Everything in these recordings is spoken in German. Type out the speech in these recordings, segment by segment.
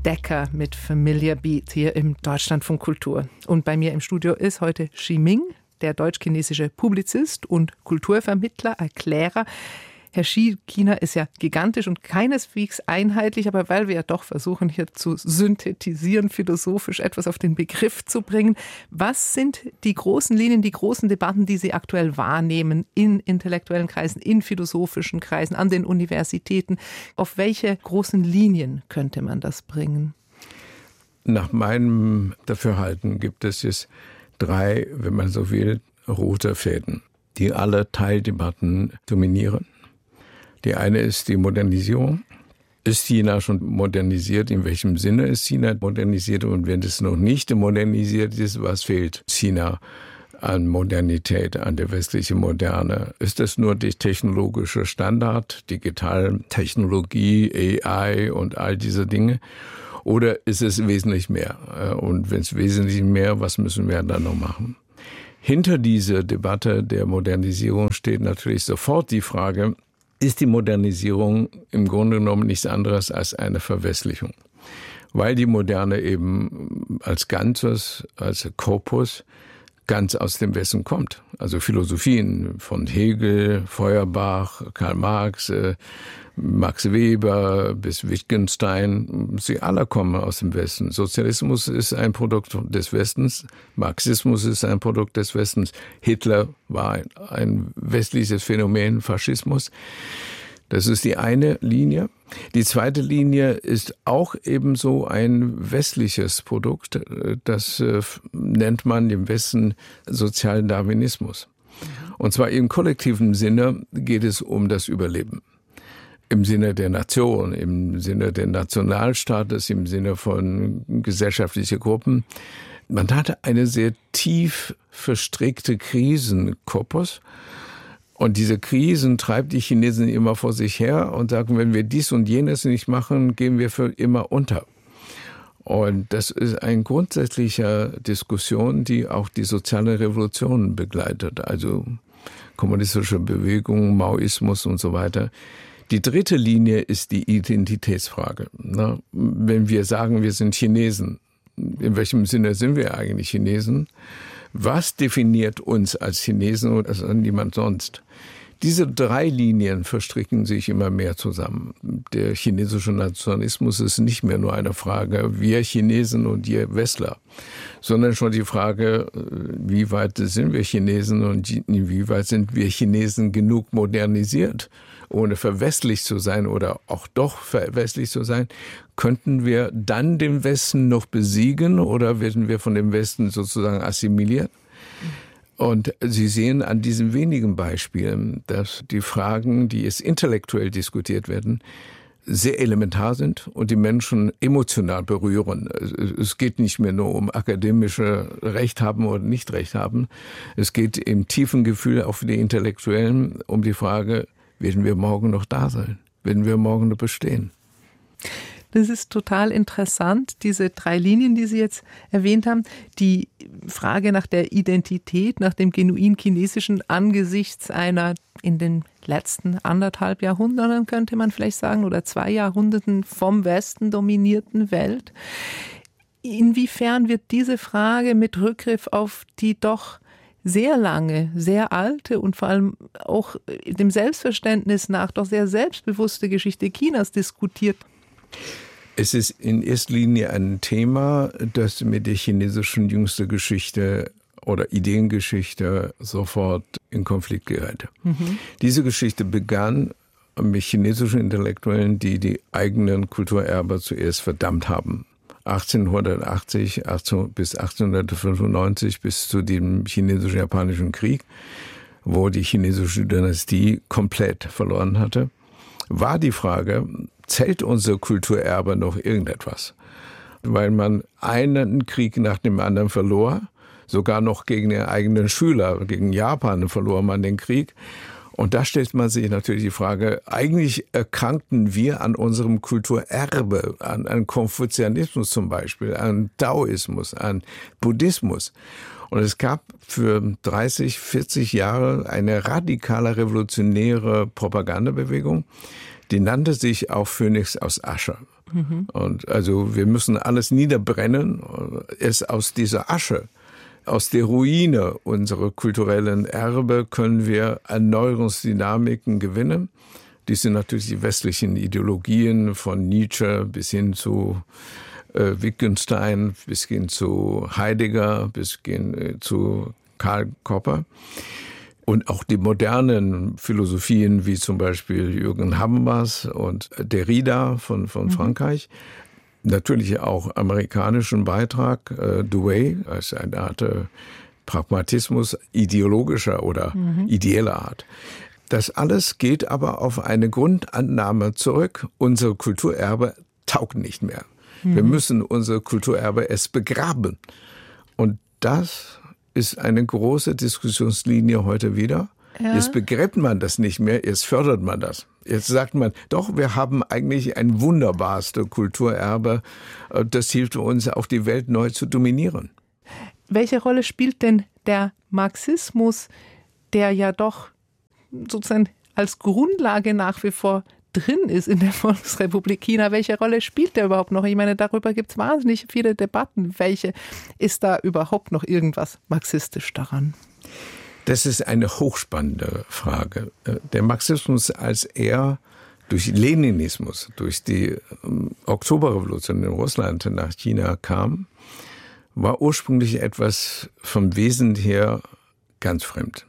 Decker mit Familiar Beat hier im Deutschlandfunk Kultur. Und bei mir im Studio ist heute Xi Ming, der deutsch-chinesische Publizist und Kulturvermittler, Erklärer. Herr Xi, China ist ja gigantisch und keineswegs einheitlich, aber weil wir ja doch versuchen, hier zu synthetisieren, philosophisch etwas auf den Begriff zu bringen. Was sind die großen Linien, die großen Debatten, die Sie aktuell wahrnehmen in intellektuellen Kreisen, in philosophischen Kreisen, an den Universitäten? Auf welche großen Linien könnte man das bringen? Nach meinem Dafürhalten gibt es jetzt 3, wenn man so will, rote Fäden, die alle Teildebatten dominieren. Die eine ist die Modernisierung. Ist China schon modernisiert? In welchem Sinne ist China modernisiert? Und wenn es noch nicht modernisiert ist, was fehlt China an Modernität, an der westlichen Moderne? Ist es nur der technologische Standard, Digitaltechnologie, AI und all diese Dinge? Oder ist es wesentlich mehr? Und wenn es wesentlich mehr, was müssen wir dann noch machen? Hinter dieser Debatte der Modernisierung steht natürlich sofort die Frage, ist die Modernisierung im Grunde genommen nichts anderes als eine Verwestlichung. Weil die Moderne eben als Ganzes, als Korpus, ganz aus dem Westen kommt. Also Philosophien von Hegel, Feuerbach, Karl Marx, Max Weber bis Wittgenstein, sie alle kommen aus dem Westen. Sozialismus ist ein Produkt des Westens, Marxismus ist ein Produkt des Westens, Hitler war ein westliches Phänomen, Faschismus. Das ist die eine Linie. Die zweite Linie ist auch ebenso ein westliches Produkt. Das nennt man im Westen sozialen Darwinismus. Und zwar im kollektiven Sinne geht es um das Überleben. Im Sinne der Nation, im Sinne des Nationalstaates, im Sinne von gesellschaftlichen Gruppen. Man hatte eine sehr tief verstrickte Krisenkorpus. Und diese Krisen treibt die Chinesen immer vor sich her und sagen, wenn wir dies und jenes nicht machen, gehen wir für immer unter. Und das ist eine grundsätzliche Diskussion, die auch die soziale Revolution begleitet. Also kommunistische Bewegung, Maoismus und so weiter. Die dritte Linie ist die Identitätsfrage. Wenn wir sagen, wir sind Chinesen, in welchem Sinne sind wir eigentlich Chinesen? Was definiert uns als Chinesen und als niemand sonst? Diese 3 Linien verstricken sich immer mehr zusammen. Der chinesische Nationalismus ist nicht mehr nur eine Frage, wir Chinesen und ihr Westler, sondern schon die Frage, wie weit sind wir Chinesen und inwieweit sind wir Chinesen genug modernisiert, ohne verwestlicht zu sein oder auch doch verwestlicht zu sein. Könnten wir dann den Westen noch besiegen oder werden wir von dem Westen sozusagen assimiliert? Und Sie sehen an diesen wenigen Beispielen, dass die Fragen, die jetzt intellektuell diskutiert werden, sehr elementar sind und die Menschen emotional berühren. Es geht nicht mehr nur um akademische Recht haben oder nicht Recht haben. Es geht im tiefen Gefühl auch für die Intellektuellen um die Frage, werden wir morgen noch da sein? Werden wir morgen noch bestehen? Das ist total interessant, diese 3 Linien, die Sie jetzt erwähnt haben. Die Frage nach der Identität, nach dem genuin Chinesischen angesichts einer in den letzten 1,5 Jahrhunderten, könnte man vielleicht sagen, oder 2 Jahrhunderten vom Westen dominierten Welt. Inwiefern wird diese Frage mit Rückgriff auf die doch sehr lange, sehr alte und vor allem auch dem Selbstverständnis nach doch sehr selbstbewusste Geschichte Chinas diskutiert? Es ist in erster Linie ein Thema, das mit der chinesischen jüngsten Geschichte oder Ideengeschichte sofort in Konflikt gerät. Diese Geschichte begann mit chinesischen Intellektuellen, die die eigenen Kulturerbe zuerst verdammt haben. 1880 bis 1895 bis zu dem chinesisch-japanischen Krieg, wo die chinesische Dynastie komplett verloren hatte, war die Frage, zählt unser Kulturerbe noch irgendetwas? Weil man einen Krieg nach dem anderen verlor, sogar noch gegen den eigenen Schüler, gegen Japan verlor man den Krieg. Und da stellt man sich natürlich die Frage, eigentlich erkrankten wir an unserem Kulturerbe, an Konfuzianismus zum Beispiel, an Taoismus, an Buddhismus. Und es gab für 30, 40 Jahre eine radikale revolutionäre Propagandabewegung, die nannte sich auch Phönix aus Asche. Und also wir müssen alles niederbrennen, es aus dieser Asche, aus der Ruine unserer kulturellen Erbe können wir Erneuerungsdynamiken gewinnen. Die sind natürlich die westlichen Ideologien von Nietzsche bis hin zu Wittgenstein, bis hin zu Heidegger, bis hin zu Karl Popper. Und auch die modernen Philosophien, wie zum Beispiel Jürgen Habermas und Derrida von Frankreich. Natürlich auch amerikanischen Beitrag, Dewey, als eine Art Pragmatismus ideologischer oder ideeller Art. Das alles geht aber auf eine Grundannahme zurück. Unser Kulturerbe taugt nicht mehr. Wir müssen unser Kulturerbe erst begraben. Und das ist eine große Diskussionslinie heute wieder. Ja. Jetzt begräbt man das nicht mehr, jetzt fördert man das. Jetzt sagt man, doch, wir haben eigentlich ein wunderbarstes Kulturerbe. Das hilft uns, auch die Welt neu zu dominieren. Welche Rolle spielt denn der Marxismus, der ja doch sozusagen als Grundlage nach wie vor drin ist in der Volksrepublik China? Welche Rolle spielt der überhaupt noch? Ich meine, darüber gibt es wahnsinnig viele Debatten. Welche ist da überhaupt noch irgendwas marxistisch daran? Das ist eine hochspannende Frage. Der Marxismus, als er durch Leninismus, durch die Oktoberrevolution in Russland nach China kam, war ursprünglich etwas vom Wesen her ganz fremd.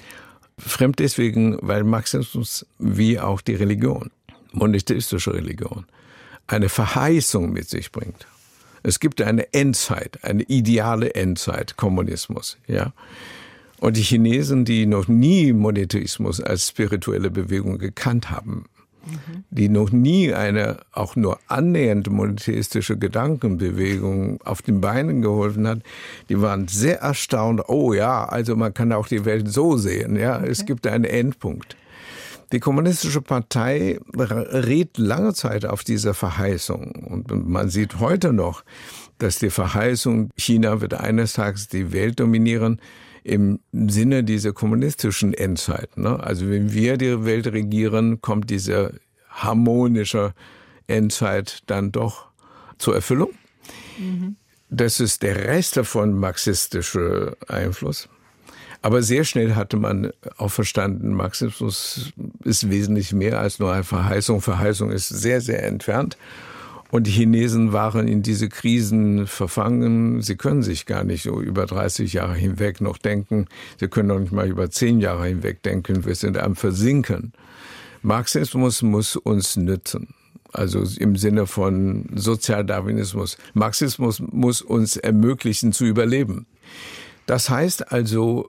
Fremd deswegen, weil Marxismus wie auch die Religion, monotheistische Religion, eine Verheißung mit sich bringt. Es gibt eine Endzeit, eine ideale Endzeit, Kommunismus, ja. Und die Chinesen, die noch nie Monotheismus als spirituelle Bewegung gekannt haben, die noch nie eine auch nur annähernd monotheistische Gedankenbewegung auf den Beinen geholfen hat, die waren sehr erstaunt. Oh ja, also man kann auch die Welt so sehen. Ja, okay. Es gibt einen Endpunkt. Die Kommunistische Partei riet lange Zeit auf diese Verheißung. Und man sieht heute noch, dass die Verheißung, China wird eines Tages die Welt dominieren, im Sinne dieser kommunistischen Endzeit. Ne? Also wenn wir die Welt regieren, kommt diese harmonische Endzeit dann doch zur Erfüllung. Das ist der Rest davon marxistischer Einfluss. Aber sehr schnell hatte man auch verstanden, Marxismus ist wesentlich mehr als nur eine Verheißung. Verheißung ist sehr, sehr entfernt. Und die Chinesen waren in diese Krisen verfangen. Sie können sich gar nicht so über 30 Jahre hinweg noch denken. Sie können noch nicht mal über 10 Jahre hinweg denken. Wir sind am Versinken. Marxismus muss uns nützen. Also im Sinne von Sozialdarwinismus. Marxismus muss uns ermöglichen zu überleben. Das heißt also,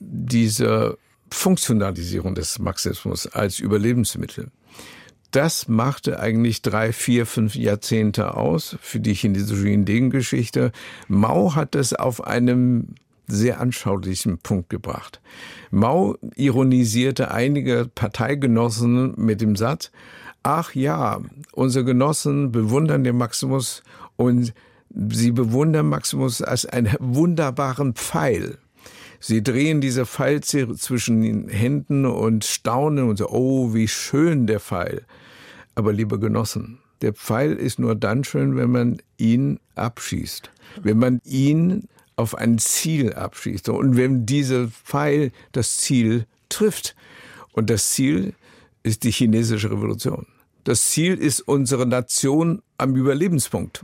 diese Funktionalisierung des Marxismus als Überlebensmittel, das machte eigentlich 3, 4, 5 Jahrzehnte aus für die chinesische Ideengeschichte. Mao hat es auf einem sehr anschaulichen Punkt gebracht. Mao ironisierte einige Parteigenossen mit dem Satz, ach ja, unsere Genossen bewundern den Marxismus und sie bewundern Marxismus als einen wunderbaren Pfeil. Sie drehen diese Pfeil zwischen den Händen und staunen und so, oh, wie schön der Pfeil. Aber liebe Genossen, der Pfeil ist nur dann schön, wenn man ihn abschießt. Wenn man ihn auf ein Ziel abschießt. Und wenn dieser Pfeil das Ziel trifft. Und das Ziel ist die chinesische Revolution. Das Ziel ist unsere Nation am Überlebenspunkt.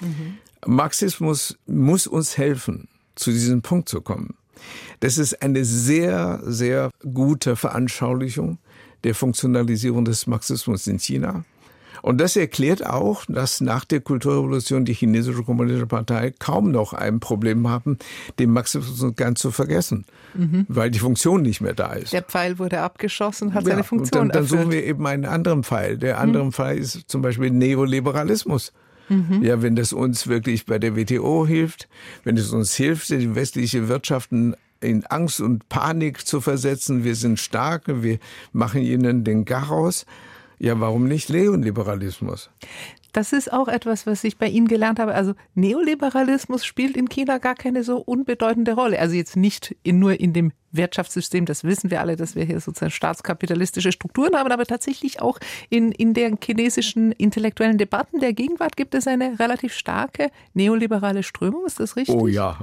Marxismus muss uns helfen, zu diesem Punkt zu kommen. Das ist eine sehr, sehr gute Veranschaulichung der Funktionalisierung des Marxismus in China. Und das erklärt auch, dass nach der Kulturrevolution die chinesische Kommunistische Partei kaum noch ein Problem haben, den Marxismus ganz zu vergessen, weil die Funktion nicht mehr da ist. Der Pfeil wurde abgeschossen, hat seine Funktion und dann erfüllt. suchen wir eben einen anderen Pfeil. Der andere Pfeil ist zum Beispiel Neoliberalismus. Ja, wenn das uns wirklich bei der WTO hilft, wenn es uns hilft, die westliche Wirtschaften in Angst und Panik zu versetzen, wir sind stark, wir machen ihnen den Garaus, Ja, warum nicht Neoliberalismus? Das ist auch etwas, was ich bei Ihnen gelernt habe. Also Neoliberalismus spielt in China gar keine so unbedeutende Rolle. Also jetzt nicht nur in dem Wirtschaftssystem, das wissen wir alle, dass wir hier sozusagen staatskapitalistische Strukturen haben, aber tatsächlich auch in den chinesischen intellektuellen Debatten der Gegenwart gibt es eine relativ starke neoliberale Strömung. Ist das richtig? Oh ja.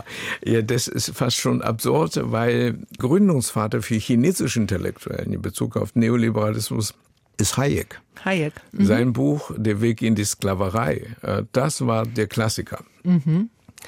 Ja, das ist fast schon absurd, weil Gründungsvater für chinesische Intellektuellen in Bezug auf Neoliberalismus ist Hayek. Mhm. Sein Buch Der Weg in die Sklaverei, das war der Klassiker. Mhm.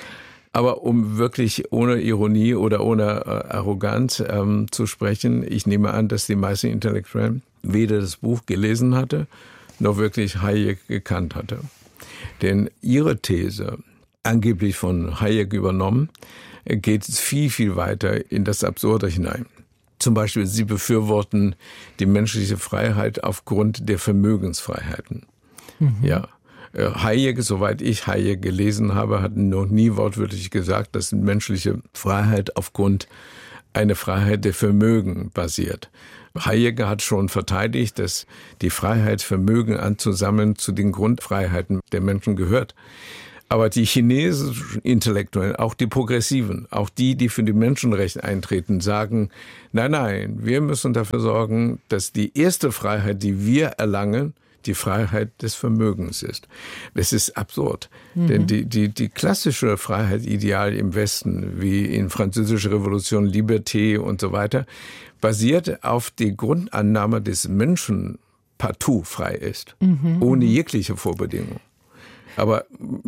Aber um wirklich ohne Ironie oder ohne Arroganz zu sprechen, ich nehme an, dass die meisten Intellektuellen weder das Buch gelesen hatte, noch wirklich Hayek gekannt hatte. Denn ihre These, angeblich von Hayek übernommen, geht viel, viel weiter in das Absurde hinein. Zum Beispiel, sie befürworten die menschliche Freiheit aufgrund der Vermögensfreiheiten. Mhm. Ja. Hayek, soweit ich Hayek gelesen habe, hat noch nie wortwörtlich gesagt, dass menschliche Freiheit aufgrund einer Freiheit der Vermögen basiert. Hayek hat schon verteidigt, dass die Freiheit, Vermögen anzusammeln zu den Grundfreiheiten der Menschen gehört. Aber die chinesischen Intellektuellen, auch die Progressiven, auch die für die Menschenrechte eintreten, sagen, nein, wir müssen dafür sorgen, dass die erste Freiheit, die wir erlangen, die Freiheit des Vermögens ist. Das ist absurd. Denn die klassische Freiheitsideal im Westen, wie in Französischer Revolution, Liberté und so weiter, basiert auf der Grundannahme des Menschen partout frei ist, ohne jegliche Vorbedingung. Aber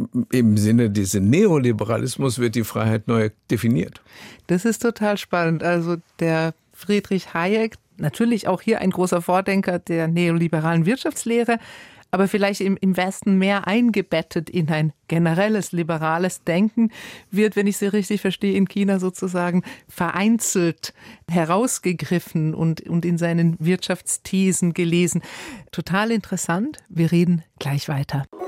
im Sinne dieses Neoliberalismus wird die Freiheit neu definiert. Das ist total spannend. Also der Friedrich Hayek, natürlich auch hier ein großer Vordenker der neoliberalen Wirtschaftslehre, aber vielleicht im Westen mehr eingebettet in ein generelles liberales Denken, wird, wenn ich Sie richtig verstehe, in China sozusagen vereinzelt herausgegriffen und in seinen Wirtschaftsthesen gelesen. Total interessant. Wir reden gleich weiter.